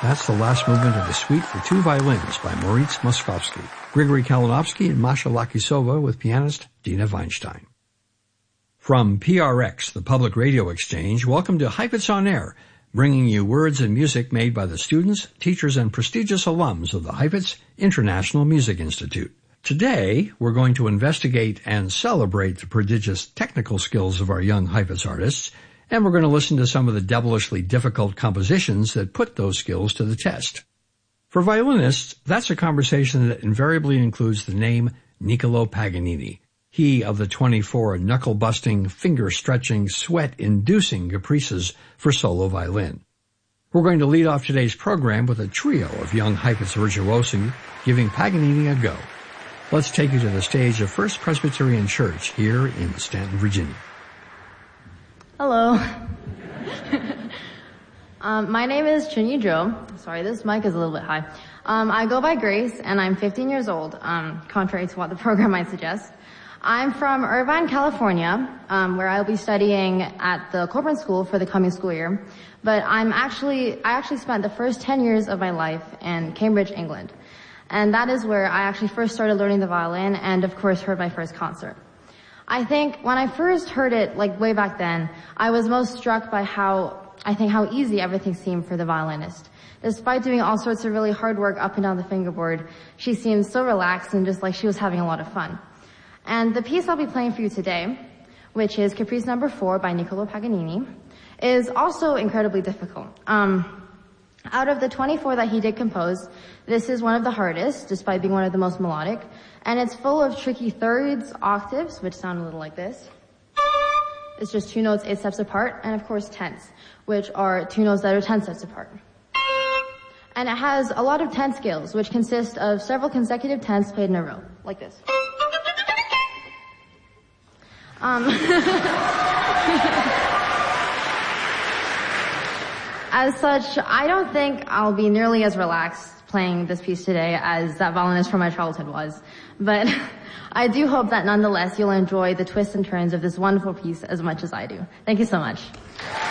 That's the last movement of the Suite for Two Violins by Moritz Moszkowski, Grigory Kalinowski and Masha Lakisova with pianist Dina Weinstein. From PRX, the Public Radio Exchange, welcome to Heifetz on Air, bringing you words and music made by the students, teachers, and prestigious alums of the Heifetz International Music Institute. Today, we're going to investigate and celebrate the prodigious technical skills of our young Heifetz artists, and we're going to listen to some of the devilishly difficult compositions that put those skills to the test. For violinists, that's a conversation that invariably includes the name Niccolò Paganini, he of the 24 knuckle-busting, finger-stretching, sweat-inducing caprices for solo violin. We're going to lead off today's program with a trio of young Heifetz virtuosi giving Paganini a go. Let's take you to the stage of First Presbyterian Church here in Stanton, Virginia. Hello. My name is Chunyi Zhou. Sorry, this mic is a little bit high. I go by Grace, and I'm 15 years old, contrary to what the program might suggest. I'm from Irvine, California, where I'll be studying at the Coburn School for the coming school year. But I actually spent the first 10 years of my life in Cambridge, England. And that is where I actually first started learning the violin and, of course, heard my first concert. I think when I first heard it, like way back then, I was most struck by how easy everything seemed for the violinist. Despite doing all sorts of really hard work up and down the fingerboard, she seemed so relaxed and just like she was having a lot of fun. And the piece I'll be playing for you today, which is Caprice No. 4 by Niccolò Paganini, is also incredibly difficult. Out of the 24 that he did compose, this is one of the hardest, despite being one of the most melodic, and it's full of tricky thirds, octaves, which sound a little like this. It's just two notes 8 steps apart, and of course tenths, which are two notes that are 10 steps apart. And it has a lot of tenth scales, which consist of several consecutive tenths played in a row, like this. As such, I don't think I'll be nearly as relaxed playing this piece today as that violinist from my childhood was. But I do hope that nonetheless you'll enjoy the twists and turns of this wonderful piece as much as I do. Thank you so much.